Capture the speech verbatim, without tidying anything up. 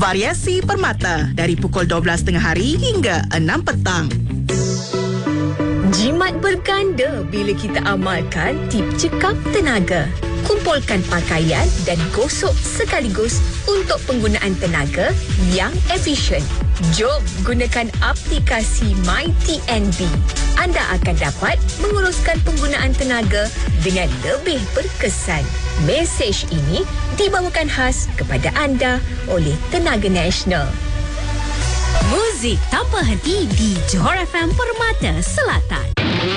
Variasi Permata dari pukul dua belas tengah hari hingga enam petang. Jimat berganda bila kita amalkan tip cekap tenaga. Kumpulkan pakaian dan gosok sekaligus untuk penggunaan tenaga yang efisien. Jom gunakan aplikasi MyTNB. Anda akan dapat menguruskan penggunaan tenaga dengan lebih berkesan. Mesej ini dibawakan khas kepada anda oleh Tenaga Nasional. Muzik tanpa henti di Johor F M Permata Selatan.